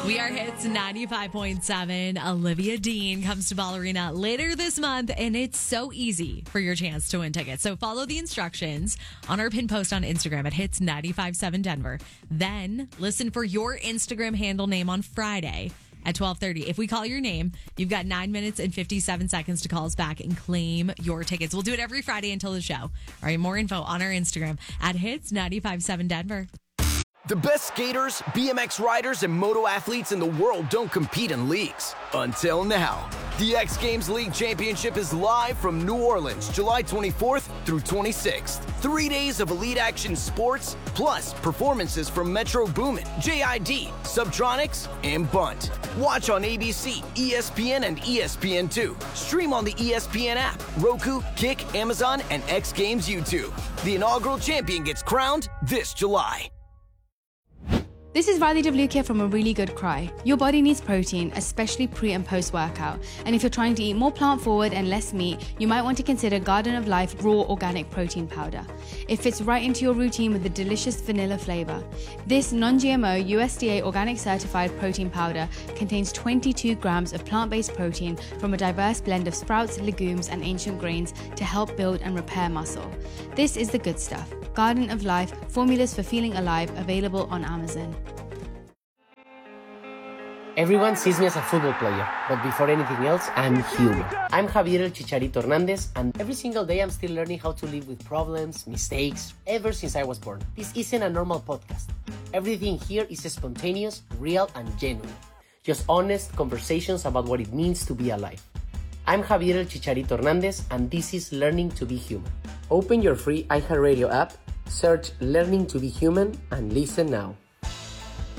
We are Hits 95.7. Olivia Dean comes to Ball Arena later this month, and it's so easy for your chance to win tickets. So follow the instructions on our pin post on Instagram at Hits 957 Denver. Then listen for your Instagram handle name on Friday at 12:30. If we call your name, you've got 9 minutes and 57 seconds to call us back and claim your tickets. We'll do it every Friday until the show. All right, more info on our Instagram at Hits 957 Denver. The best skaters, BMX riders, and moto athletes in the world don't compete in leagues. Until now. The X Games League Championship is live from New Orleans, July 24th through 26th. 3 days of elite action sports, plus performances from Metro Boomin, JID, Subtronics, and Bunt. Watch on ABC, ESPN, and ESPN2. Stream on the ESPN app, Roku, Kick, Amazon, and X Games YouTube. The inaugural champion gets crowned this July. This is Riley DeVlukia from A Really Good Cry. Your body needs protein, especially pre and post workout. And if you're trying to eat more plant forward and less meat, you might want to consider Garden of Life Raw Organic Protein Powder. It fits right into your routine with a delicious vanilla flavor. This non-GMO USDA organic certified protein powder contains 22 grams of plant-based protein from a diverse blend of sprouts, legumes, and ancient grains to help build and repair muscle. This is the good stuff. Garden of Life, formulas for feeling alive, available on Amazon. Everyone sees me as a football player, but before anything else, I'm human. I'm Javier El Chicharito Hernandez, and every single day I'm still learning how to live with problems, mistakes, ever since I was born. This isn't a normal podcast. Everything here is spontaneous, real, and genuine. Just honest conversations about what it means to be alive. I'm Javier El Chicharito Hernandez, and this is Learning to be Human. Open your free iHeartRadio app, search Learning to be Human, and listen now.